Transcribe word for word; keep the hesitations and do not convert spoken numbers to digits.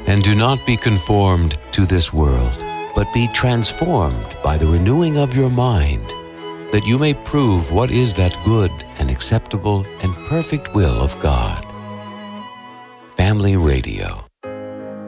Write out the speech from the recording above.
And do not be conformed to this world, but be transformed by the renewing of your mind, that you may prove what is that good and acceptable and perfect will of God. Family Radio.